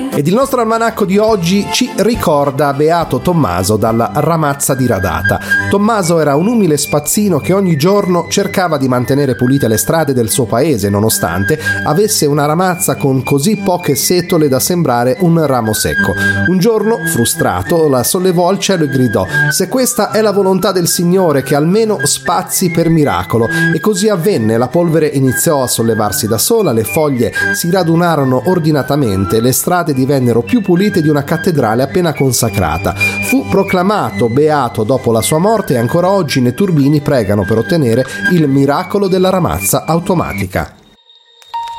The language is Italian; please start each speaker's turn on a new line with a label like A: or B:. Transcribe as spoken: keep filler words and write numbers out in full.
A: Ed il nostro almanacco di oggi ci ricorda Beato Tommaso dalla Ramazza diradata. Tommaso era un umile spazzino che ogni giorno cercava di mantenere pulite le strade del suo paese, nonostante avesse una ramazza con così poche setole da sembrare un ramo secco. Un giorno, frustrato, la sollevò al cielo e gridò: «Se questa è la volontà del Signore, che almeno spazi per miracolo». E così avvenne. La polvere iniziò a sollevarsi da sola, le foglie si radunarono ordinatamente, le strade divennero più pulite di una cattedrale appena consacrata. Fu proclamato beato dopo la sua morte e ancora oggi i netturbini pregano per ottenere il miracolo della ramazza automatica.